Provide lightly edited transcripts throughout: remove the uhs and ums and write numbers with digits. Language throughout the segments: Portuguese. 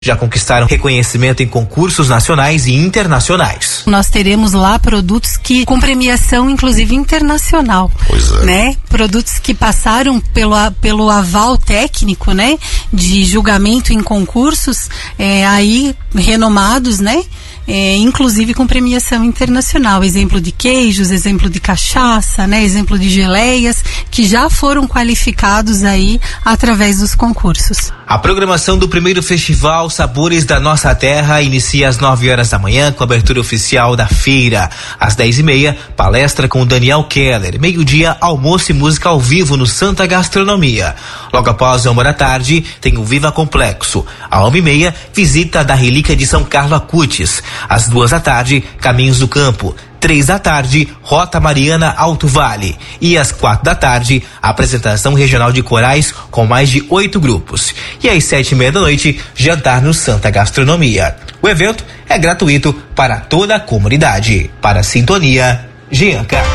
já conquistaram reconhecimento em concursos nacionais e internacionais. Nós teremos lá produtos que com premiação inclusive internacional, né? Produtos que passaram pelo aval técnico, né? De julgamento em concursos, aí renomados, né? Inclusive com premiação internacional, exemplo de queijos, exemplo de cachaça, né? Exemplo de geleias, que já foram qualificados aí através dos concursos. A programação do primeiro festival Sabores da Nossa Terra inicia às 9 horas da manhã com a abertura oficial da feira. Às 10h30, palestra com Daniel Keller. Meio-dia, almoço e música ao vivo no Santa Gastronomia. Logo após a 1h da tarde, tem o Viva Complexo. À 1h30, visita da Relíquia de São Carlos Acutis. Às 2 da tarde, Caminhos do Campo. 3 da tarde, Rota Mariana Alto Vale. E às 4 da tarde, apresentação regional de corais com mais de 8 grupos. E às 7h30 da noite, jantar no Santa Gastronomia. O evento é gratuito para toda a comunidade. Para a Sintonia, Jean Carlos.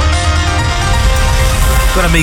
Agora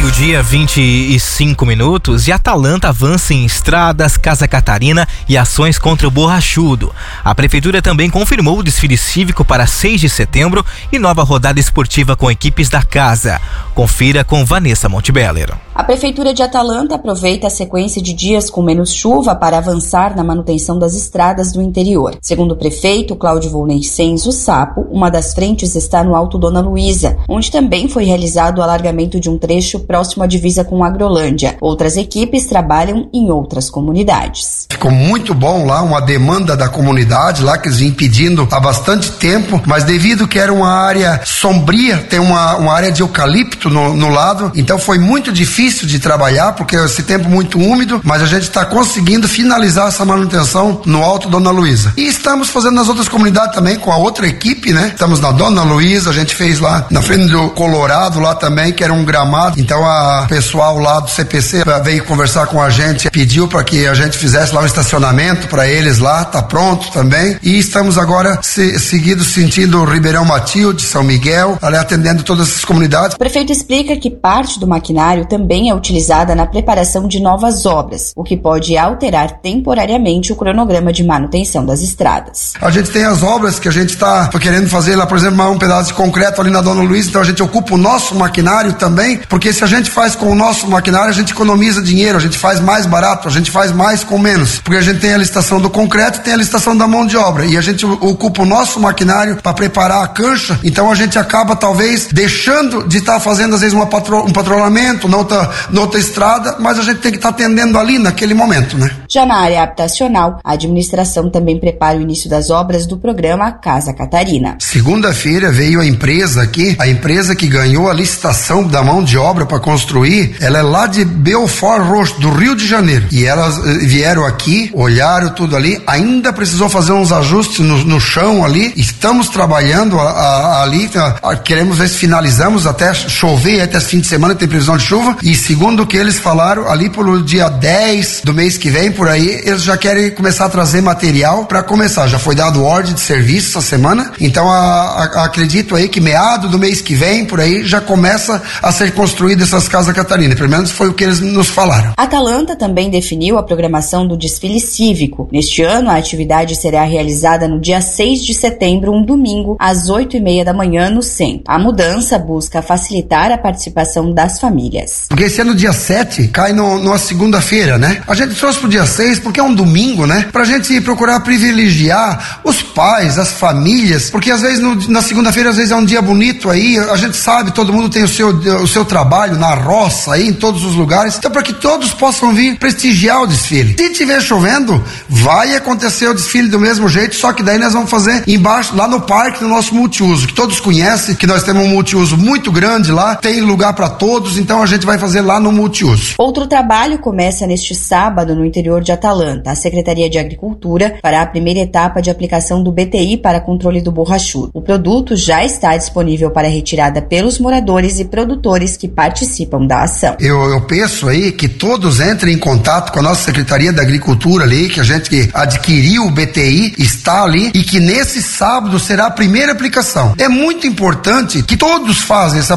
12h25 e Atalanta avança em estradas, Casa Catarina e ações contra o borrachudo. A prefeitura também confirmou o desfile cívico para 6 de setembro e nova rodada esportiva com equipes da casa. Confira com Vanessa Montebeller. A prefeitura de Atalanta aproveita a sequência de dias com menos chuva para avançar na manutenção das estradas do interior. Segundo o prefeito Cláudio Volnescenzo Sapo, uma das frentes está no Alto Dona Luísa, onde também foi realizado o alargamento de um trecho próximo à divisa com Agrolândia. Outras equipes trabalham em outras comunidades. Ficou muito bom lá, uma demanda da comunidade lá que eles vinham pedindo há bastante tempo, mas devido que era uma área sombria, tem uma área de eucalipto no lado, então foi muito difícil de trabalhar, porque esse tempo muito úmido, mas a gente está conseguindo finalizar essa manutenção no Alto Dona Luísa. E estamos fazendo nas outras comunidades também com a outra equipe, né? Estamos na Dona Luísa, a gente fez lá na frente do Colorado lá também, que era um gramado, então a pessoal lá do CPC veio conversar com a gente, pediu para que a gente fizesse lá um estacionamento para eles lá, tá pronto também, e estamos agora seguido sentindo Ribeirão Matilde, São Miguel, ali atendendo todas essas comunidades. O prefeito explica que parte do maquinário também é utilizada na preparação de novas obras, o que pode alterar temporariamente o cronograma de manutenção das estradas. A gente tem as obras que a gente está querendo fazer lá, por exemplo, um pedaço de concreto ali na Dona Luísa, então a gente ocupa o nosso maquinário também, porque se a gente faz com o nosso maquinário, a gente economiza dinheiro, a gente faz mais barato, a gente faz mais com menos, porque a gente tem a licitação do concreto, tem a licitação da mão de obra, e a gente ocupa o nosso maquinário para preparar a cancha, então a gente acaba talvez deixando de estar fazendo às vezes um patrulhamento na outra estrada, mas a gente tem que estar atendendo ali naquele momento, né? Já na área habitacional, a administração também prepara o início das obras do programa Casa Catarina. Segunda-feira veio a empresa aqui, a empresa que ganhou a licitação da mão de obra para construir, ela é lá de Belfort Roxo, do Rio de Janeiro, e elas vieram aqui, olharam tudo ali, ainda precisou fazer uns ajustes no chão ali, estamos trabalhando ali, queremos ver se finalizamos até chover, até esse fim de semana tem previsão de chuva, e segundo o que eles falaram, ali pelo dia 10 do mês que vem, por aí, eles já querem começar a trazer material para começar, já foi dado ordem de serviço essa semana, então acredito aí que meado do mês que vem, por aí, já começa a ser construída essas Casas Catarina, pelo menos foi o que eles nos falaram. Atalanta também definiu a programação do desfile cívico. Neste ano, a atividade será realizada no dia 6 de setembro, um domingo, às 8h30 da manhã no centro. A mudança busca facilitar a participação das famílias. Porque esse ano, dia 7, cai numa segunda-feira, né? A gente trouxe pro dia 6 porque é um domingo, né? Pra gente procurar privilegiar os pais, as famílias, porque às vezes na segunda-feira, às vezes é um dia bonito aí, a gente sabe, todo mundo tem o seu trabalho na roça aí, em todos os lugares, então para que todos possam vir prestigiar o desfile. Se tiver chovendo, vai acontecer o desfile do mesmo jeito, só que daí nós vamos fazer embaixo, lá no parque, no nosso multiuso, que todos conhecem, que nós temos um multiuso muito grande lá, tem lugar para todos, então a gente vai fazer lá no multiuso. Outro trabalho começa neste sábado no interior de Atalanta. A Secretaria de Agricultura fará a primeira etapa de aplicação do BTI para controle do borrachudo. O produto já está disponível para retirada pelos moradores e produtores que participam da ação. Eu penso aí que todos entrem em contato com a nossa Secretaria da Agricultura ali, que a gente que adquiriu o BTI está ali e que nesse sábado será a primeira aplicação. É muito importante que todos façam essa aplicação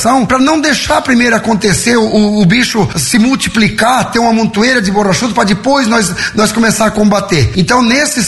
população para não deixar primeiro acontecer o bicho se multiplicar, ter uma montoeira de borrachudo para depois nós começar a combater. Então, nesse